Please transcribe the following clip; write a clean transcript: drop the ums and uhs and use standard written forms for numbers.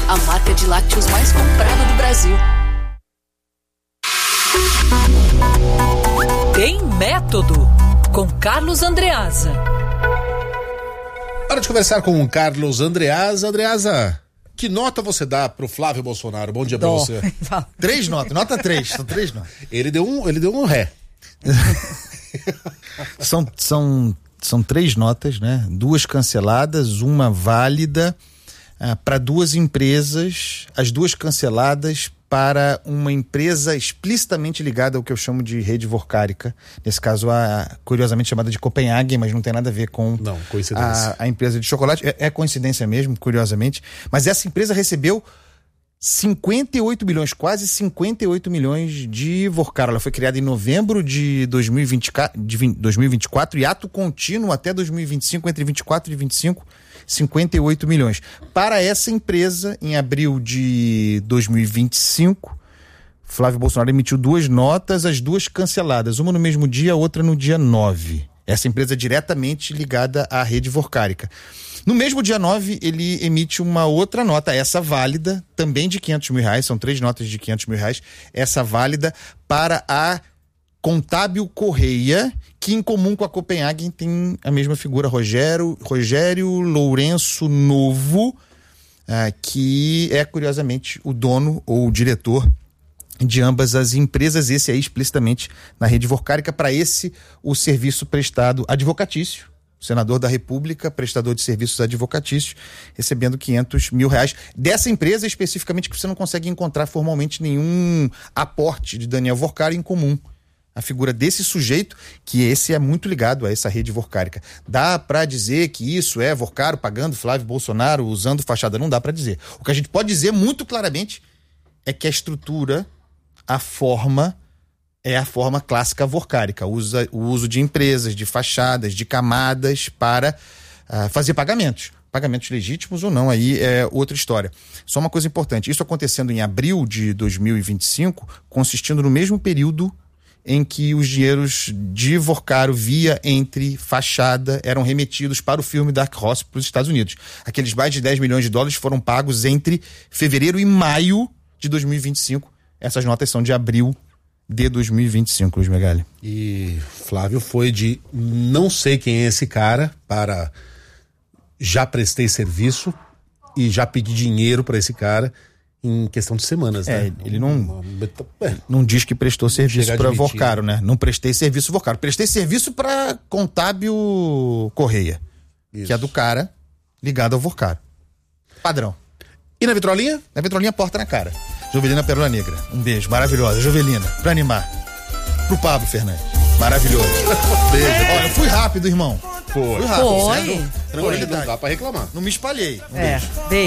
a marca de lácteos mais comprada do Brasil. Tem Método, com Carlos Andreasa. Hora de conversar com o Carlos Andreasa. Andreasa, que nota você dá pro Flávio Bolsonaro? Bom dia pra você. 3 notas, nota 3, são 3 notas. Ele deu um ré. São 3 notas, né? 2 canceladas, uma válida para 2 empresas, as 2 canceladas para uma empresa explicitamente ligada ao que eu chamo de rede vorkárica. Nesse caso, curiosamente chamada de Copenhagen, mas não tem nada a ver com a empresa de chocolate. É coincidência mesmo, curiosamente. Mas essa empresa recebeu 58 milhões, quase 58 milhões de Vorkaro. Ela foi criada em novembro de 2024 e ato contínuo até 2025, entre 24 e 25, 58 milhões. Para essa empresa, em abril de 2025, Flávio Bolsonaro emitiu 2 notas, as 2 canceladas, uma no mesmo dia, a outra no dia 9. Essa empresa é diretamente ligada à rede vorkárica. No mesmo dia 9, ele emite uma outra nota, essa válida, também de R$500 mil, são 3 notas de R$500 mil, essa válida para a Contábil Correia, que em comum com a Copenhagen tem a mesma figura, Rogério Lourenço Novo, que é curiosamente o dono ou o diretor de ambas as empresas, esse aí explicitamente na rede vorkárica, para esse o serviço prestado advocatício, senador da República, prestador de serviços advocatícios, recebendo R$500 mil. Dessa empresa especificamente, que você não consegue encontrar formalmente nenhum aporte de Daniel Vorkaro em comum. A figura desse sujeito, que esse é muito ligado a essa rede vorkárica. Dá para dizer que isso é Vorkaro pagando Flávio Bolsonaro, usando fachada? Não dá para dizer. O que a gente pode dizer muito claramente é que a estrutura, a forma, é a forma clássica vorkárica, o uso de empresas, de fachadas, de camadas para fazer pagamentos. Pagamentos legítimos ou não, aí é outra história. Só uma coisa importante, isso acontecendo em abril de 2025, consistindo no mesmo período em que os dinheiros de Vorkaro via entre fachada eram remetidos para o filme Dark Horse para os Estados Unidos. Aqueles mais de 10 milhões de dólares foram pagos entre fevereiro e maio de 2025. Essas notas são de abril de 2025, Luiz Megali. E Flávio foi de não sei quem é esse cara para já prestei serviço e já pedi dinheiro para esse cara em questão de semanas, né? Ele não diz que prestou serviço para Vorkaro, né? Não prestei serviço Vorkaro. Prestei serviço para Contábil Correia, que é do cara ligado ao Vorkaro. Padrão. E na vitrolinha? Na vitrolinha, porta na cara. Jovelina Pérola Negra. Um beijo, maravilhosa. Jovelina, pra animar. Pro Pablo Fernandes. Maravilhoso. Beijo. Olha, eu fui rápido, irmão. Foi. Foi. Não dá pra reclamar. Não me espalhei. Beijo.